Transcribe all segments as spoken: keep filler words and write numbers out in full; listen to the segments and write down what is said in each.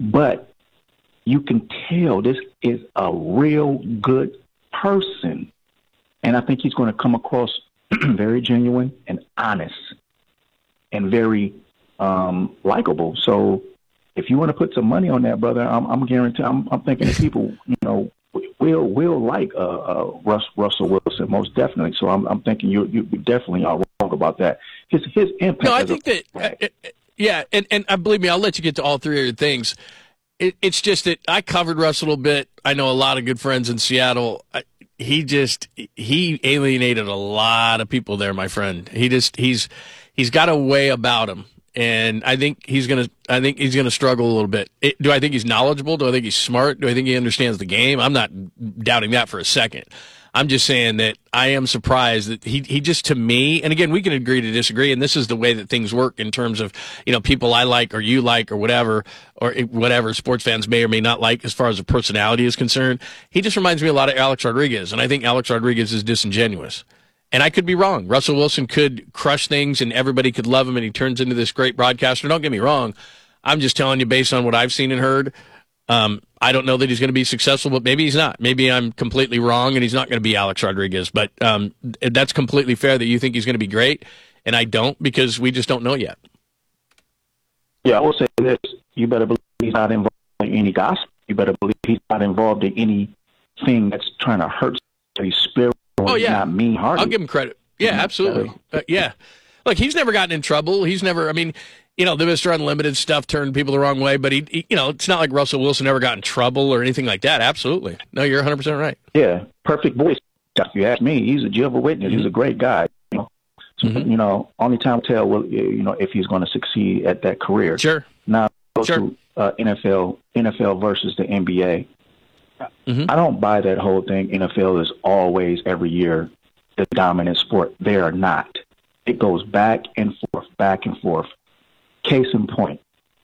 but you can tell this is a real good person. And I think he's going to come across very genuine and honest and very um, likable. So if you want to put some money on that, brother, I'm, I'm guaranteed, I'm, I'm thinking that people, you know, will will like uh, uh, Russ, Russell Wilson, most definitely. So I'm, I'm thinking you you definitely are wrong about that. His his impact. No, I think that, uh, yeah, and, and uh, believe me, I'll let you get to all three of your things. It, it's just that I covered Russ a little bit. I know a lot of good friends in Seattle. I, he just he alienated a lot of people there, my friend. He just he's he's got a way about him. And I think he's gonna. I think he's gonna struggle a little bit. It, do I think he's knowledgeable? Do I think he's smart? Do I think he understands the game? I'm not doubting that for a second. I'm just saying that I am surprised that he he just, to me, and again, we can agree to disagree, and this is the way that things work in terms of, you know, people I like or you like or whatever, or whatever sports fans may or may not like as far as the personality is concerned. He just reminds me a lot of Alex Rodriguez, and I think Alex Rodriguez is disingenuous. And I could be wrong. Russell Wilson could crush things and everybody could love him and he turns into this great broadcaster. Don't get me wrong. I'm just telling you based on what I've seen and heard. Um, I don't know that he's going to be successful, but maybe he's not. Maybe I'm completely wrong and he's not going to be Alex Rodriguez. But um, that's completely fair that you think he's going to be great. And I don't, because we just don't know yet. Yeah, I will say this. You better believe he's not involved in any gossip. You better believe he's not involved in anything that's trying to hurt somebody's spirit. Oh, yeah. Not mean-hearted. I'll give him credit. Yeah, absolutely. Uh, yeah. Look, he's never gotten in trouble. He's never, I mean, you know, the Mister Unlimited stuff turned people the wrong way, but he, he, you know, it's not like Russell Wilson ever got in trouble or anything like that. Absolutely. No, you're one hundred percent right. Yeah. Perfect voice. If you ask me, he's a Jehovah's Witness. Mm-hmm. He's a great guy. You know, so, mm-hmm. you know only time will tell, will, you know, if he's going to succeed at that career. Sure. Now, go sure. to uh, N F L, N F L versus the N B A. Mm-hmm. I don't buy that whole thing. N F L is always, every year, the dominant sport. They are not. It goes back and forth, back and forth. Case in point,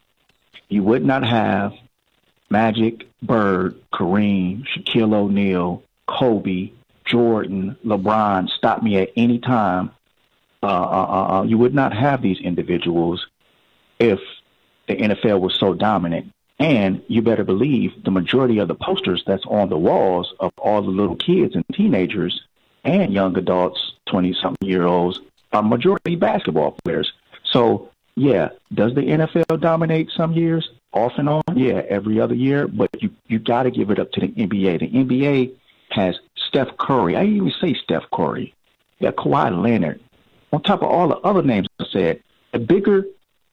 you would not have Magic, Bird, Kareem, Shaquille O'Neal, Kobe, Jordan, LeBron stop me at any time. Uh, uh, uh, you would not have these individuals if the N F L was so dominant. And you better believe the majority of the posters that's on the walls of all the little kids and teenagers and young adults, twenty-something-year-olds, are majority basketball players. So, yeah, does the N F L dominate some years? Off and on? Yeah, every other year. But you you got to give it up to the N B A. The N B A has Steph Curry. I didn't even say Steph Curry. You got Kawhi Leonard. On top of all the other names I said, the bigger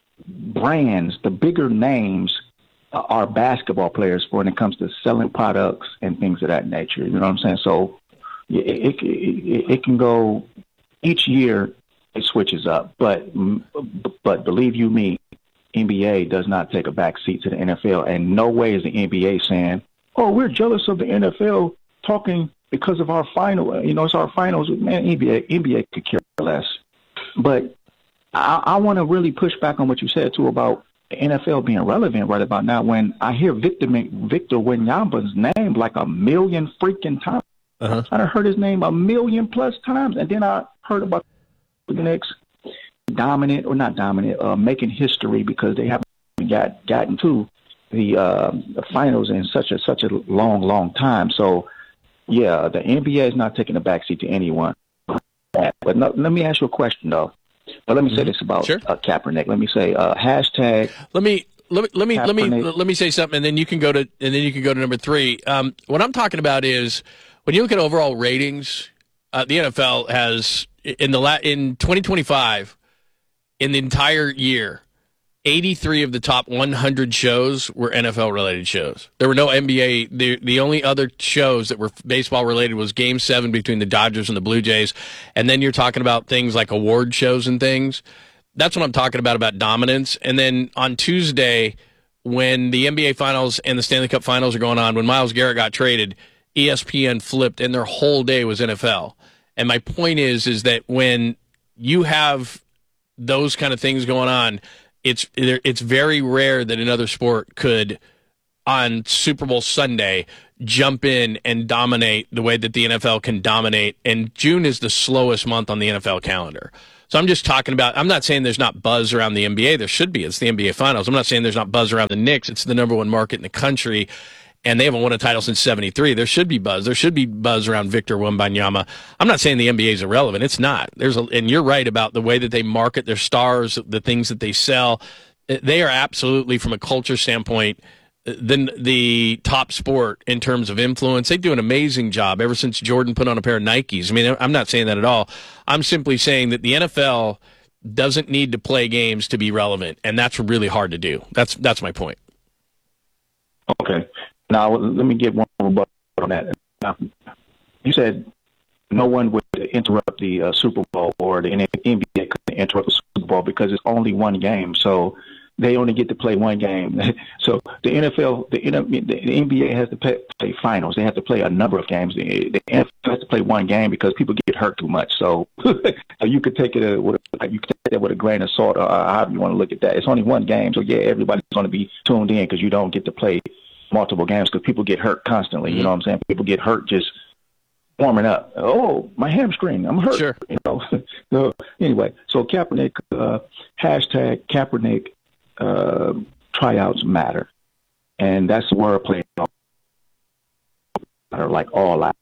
brands, the bigger names are basketball players when it comes to selling products and things of that nature. You know what I'm saying? So it, it, it, it can go each year. It switches up, but but believe you me, N B A does not take a back seat to the N F L, and no way is the N B A saying, "Oh, we're jealous of the N F L talking because of our final." You know, it's our finals. Man, N B A N B A could care less. But I, I want to really push back on what you said too about the N F L being relevant right about now. When I hear Victor Victor Wembanyama's name like a million freaking times, uh-huh. I heard his name a million plus times, and then I heard about the Knicks dominant or not dominant, uh, making history because they haven't got gotten to the, uh, the finals in such a such a long, long time. So, yeah, the N B A is not taking a backseat to anyone. But no, let me ask you a question though. Well, let me say this about sure. uh, Kaepernick. Let me say uh, hashtag. Let me let me let me Kaepernick. let me let me say something, and then you can go to and then you can go to number three. Um, what I'm talking about is when you look at overall ratings, uh, the N F L has in the la- in twenty twenty-five in the entire year, eighty-three of the top one hundred shows were N F L related shows. There were no N B A. The the only other shows that were baseball related was Game Seven between the Dodgers and the Blue Jays, and then you're talking about things like award shows and things. That's what I'm talking about about dominance. And then on Tuesday, when the N B A Finals and the Stanley Cup Finals are going on, when Myles Garrett got traded, E S P N flipped, and their whole day was N F L. And my point is, is that when you have those kind of things going on, it's it's very rare that another sport could, on Super Bowl Sunday, jump in and dominate the way that the N F L can dominate. And June is the slowest month on the N F L calendar. So I'm just talking about, I'm not saying there's not buzz around the N B A. There should be. It's the N B A Finals. I'm not saying there's not buzz around the Knicks. It's the number one market in the country, and they haven't won a title since seventy-three. There should be buzz. There should be buzz around Victor Wembanyama. I'm not saying the N B A is irrelevant. It's not. There's a, and you're right about the way that they market their stars, the things that they sell. They are absolutely, from a culture standpoint, the, the top sport in terms of influence. They do an amazing job ever since Jordan put on a pair of Nikes. I mean, I'm not saying that at all. I'm simply saying that the N F L doesn't need to play games to be relevant, and that's really hard to do. That's that's my point. Okay. Now, let me get one rebuttal on that. Now, you said no one would interrupt the uh, Super Bowl, or the N B A couldn't interrupt the Super Bowl because it's only one game. So they only get to play one game. So the N F L, the, the N B A has to play, play finals. They have to play a number of games. The, the N F L has to play one game because people get hurt too much. So you could take it a, with a, you could take it with a grain of salt, or however you want to look at that. It's only one game, so yeah, everybody's going to be tuned in because you don't get to play multiple games because people get hurt constantly. You know what I'm saying? People get hurt just warming up. Oh, my hamstring, I'm hurt. Sure. You know. So anyway, so Kaepernick, uh, hashtag Kaepernick. Uh, tryouts matter, and that's wordplay. Matter like all out.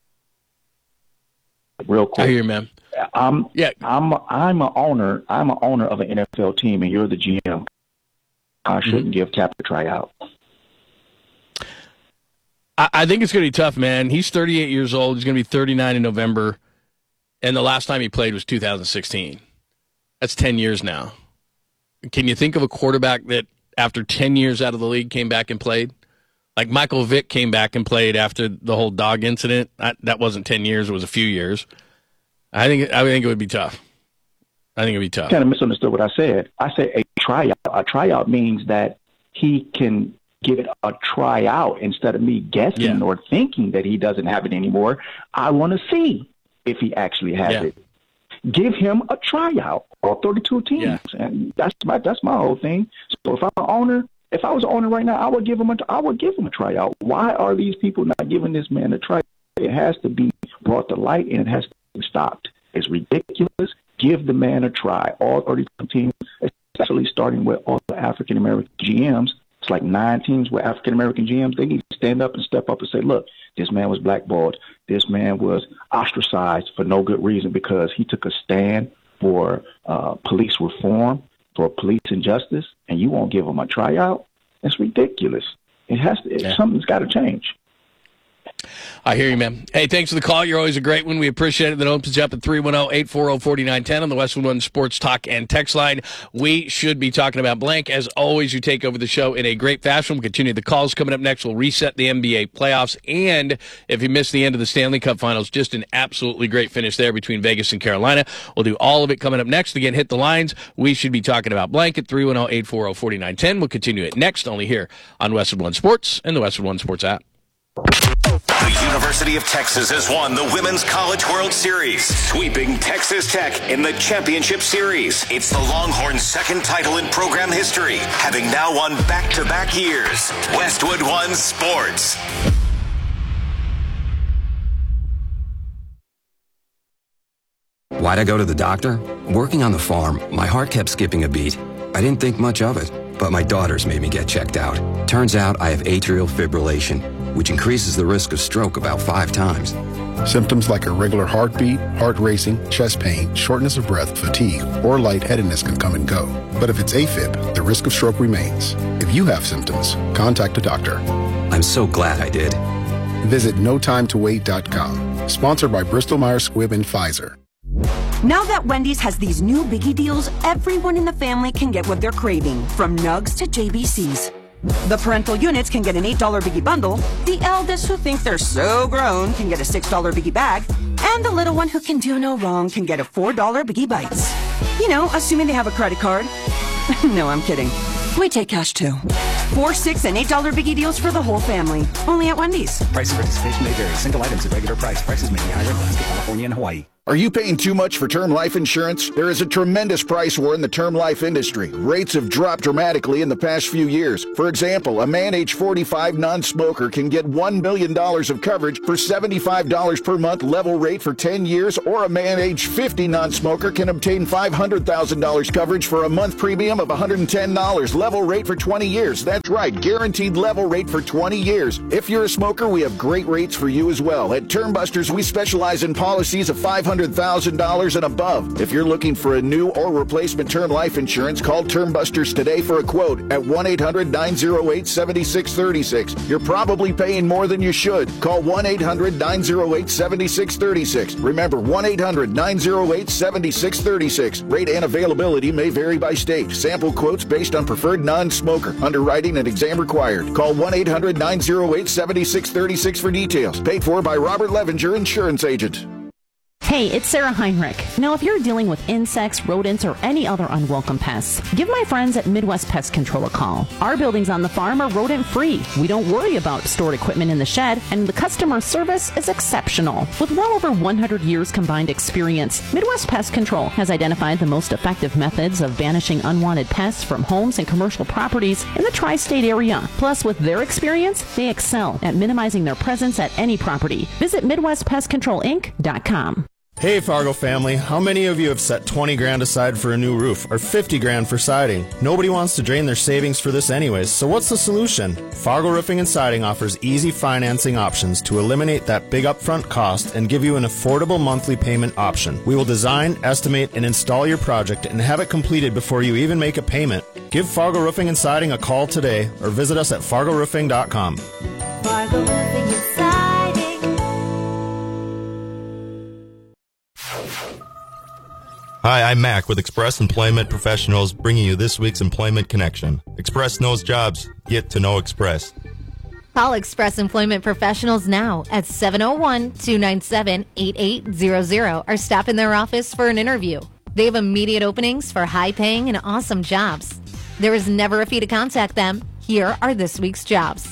Real quick. I hear you, man. I'm yeah. I'm I'm an owner. I'm an owner of an N F L team, and you're the G M. I shouldn't mm-hmm. give Kaepernick a tryout. I, I think it's going to be tough, man. He's thirty-eight years old. He's going to be thirty-nine in November, and the last time he played was two thousand sixteen. That's ten years now. Can you think of a quarterback that after ten years out of the league came back and played? Like Michael Vick came back and played after the whole dog incident. I, that wasn't ten years. It was a few years. I think I think it would be tough. I think it would be tough. You kind of misunderstood what I said. I said a tryout. A tryout means that he can give it a tryout instead of me guessing yeah. or thinking that he doesn't have it anymore. I want to see if he actually has yeah. it. Give him a tryout. All thirty-two teams, yeah. and that's my that's my whole thing. So if I'm an owner, if I was an owner right now, I would give him a I would give him a tryout. Why are these people not giving this man a tryout? It has to be brought to light, and it has to be stopped. It's ridiculous. Give the man a try. All thirty-two teams, especially starting with all the African American G Ms. It's like nine teams with African American G Ms. They need to stand up and step up and say, look, this man was blackballed. This man was ostracized for no good reason because he took a stand for uh, police reform, for police injustice, and you won't give him a tryout? It's ridiculous. It has to. Yeah. Something's got to change. I hear you, man. Hey, thanks for the call. You're always a great one. We appreciate it. That opens up at three one zero, eight four zero, four nine one zero on the Westwood One Sports Talk and Text line. We should be talking about blank. As always, you take over the show in a great fashion. We'll continue the calls coming up next. We'll reset the N B A playoffs. And if you missed the end of the Stanley Cup Finals, just an absolutely great finish there between Vegas and Carolina. We'll do all of it coming up next. Again, hit the lines. We should be talking about blank at three one zero, eight four zero, four nine one zero. We'll continue it next, only here on Westwood One Sports and the Westwood One Sports app. The University of Texas has won the Women's College World Series, sweeping Texas Tech in the championship series. It's the Longhorns' second title in program history, having now won back-to-back years. Westwood One Sports. Why'd I go to the doctor? Working on the farm, my heart kept skipping a beat. I didn't think much of it, but my daughters made me get checked out. Turns out I have atrial fibrillation, which increases the risk of stroke about five times. Symptoms like irregular heartbeat, heart racing, chest pain, shortness of breath, fatigue, or lightheadedness can come and go. But if it's AFib, the risk of stroke remains. If you have symptoms, contact a doctor. I'm so glad I did. Visit no time to wait dot com. Sponsored by Bristol Myers Squibb and Pfizer. Now that Wendy's has these new biggie deals, everyone in the family can get what they're craving, from nugs to J B Cs. The parental units can get an eight dollar biggie bundle, the eldest who thinks they're so grown can get a six dollar biggie bag, and the little one who can do no wrong can get a four dollar biggie bites. You know, assuming they have a credit card. No, I'm kidding. We take cash too. Four, six, and eight dollar biggie deals for the whole family. Only at Wendy's. Price and participation may vary. Single items at regular price. Prices may be higher in Alaska, California, and Hawaii. Are you paying too much for term life insurance? There is a tremendous price war in the term life industry. Rates have dropped dramatically in the past few years. For example, a man age forty-five non-smoker can get one million dollars of coverage for seventy-five dollars per month level rate for ten years, or a man age fifty non-smoker can obtain five hundred thousand dollars coverage for a month premium of one hundred ten dollars level rate for twenty years. That's right, guaranteed level rate for twenty years. If you're a smoker, we have great rates for you as well. At Term Busters, we specialize in policies of five hundred thousand dollars and above. If you're looking for a new or replacement term life insurance, call Term Busters today for a quote at one eight hundred nine oh eight seven six three six. You're probably paying more than you should. Call one eight hundred nine oh eight seven six three six. Remember, one eight hundred nine oh eight seven six three six. Rate and availability may vary by state. Sample quotes based on preferred non-smoker. Underwriting and exam required. Call one eight hundred nine oh eight seven six three six for details. Paid for by Robert Levenger, insurance agent. Hey, it's Sarah Heinrich. Now, if you're dealing with insects, rodents, or any other unwelcome pests, give my friends at Midwest Pest Control a call. Our buildings on the farm are rodent-free. We don't worry about stored equipment in the shed, and the customer service is exceptional. With well over one hundred years combined experience, Midwest Pest Control has identified the most effective methods of banishing unwanted pests from homes and commercial properties in the tri-state area. Plus, with their experience, they excel at minimizing their presence at any property. Visit Midwest Pest Control Inc dot com. Hey Fargo family, how many of you have set twenty grand aside for a new roof or fifty grand for siding? Nobody wants to drain their savings for this anyways, so what's the solution? Fargo Roofing and Siding offers easy financing options to eliminate that big upfront cost and give you an affordable monthly payment option. We will design, estimate, and install your project and have it completed before you even make a payment. Give Fargo Roofing and Siding a call today or visit us at fargo roofing dot com. Fargo Roofing and Siding. Hi, I'm Mac with Express Employment Professionals, bringing you this week's Employment Connection. Express knows jobs. Get to know Express. Call Express Employment Professionals now at seven oh one, two nine seven, eight eight zero zero or stop in their office for an interview. They have immediate openings for high-paying and awesome jobs. There is never a fee to contact them. Here are this week's jobs.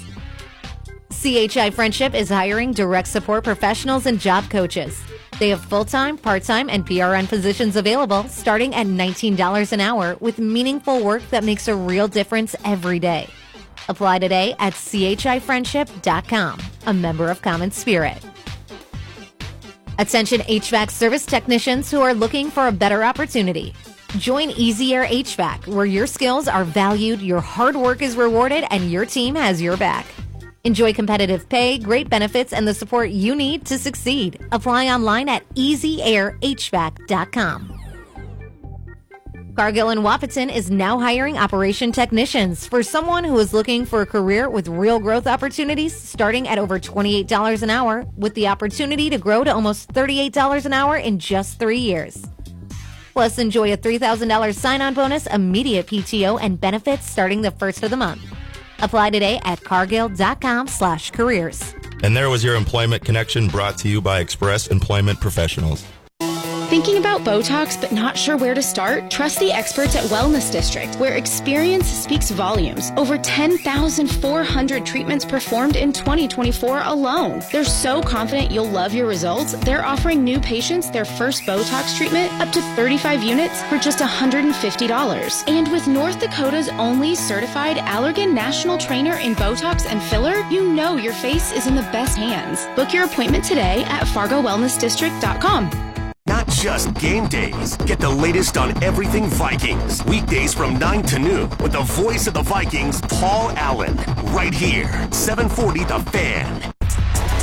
C H I Friendship is hiring direct support professionals and job coaches. They have full-time, part-time, and P R N positions available starting at nineteen dollars an hour with meaningful work that makes a real difference every day. Apply today at c h i friendship dot com, a member of Common Spirit. Attention H V A C service technicians who are looking for a better opportunity. Join Easy Air H V A C, where your skills are valued, your hard work is rewarded, and your team has your back. Enjoy competitive pay, great benefits, and the support you need to succeed. Apply online at easy air h v a c dot com. Cargill and Wahpeton is now hiring operation technicians for someone who is looking for a career with real growth opportunities starting at over twenty-eight dollars an hour with the opportunity to grow to almost thirty-eight dollars an hour in just three years. Plus, enjoy a three thousand dollars sign-on bonus, immediate P T O, and benefits starting the first of the month. Apply today at cargill dot com slash careers. And there was your Employment Connection brought to you by Express Employment Professionals. Thinking about Botox but not sure where to start? Trust the experts at Wellness District, where experience speaks volumes. Over ten thousand four hundred treatments performed in twenty twenty-four alone. They're so confident you'll love your results, they're offering new patients their first Botox treatment up to thirty-five units for just one hundred fifty dollars. And with North Dakota's only certified Allergan National Trainer in Botox and filler, you know your face is in the best hands. Book your appointment today at fargo wellness district dot com. Not just game days. Get the latest on everything Vikings. Weekdays from nine to noon with the voice of the Vikings, Paul Allen. Right here, seven forty The Fan.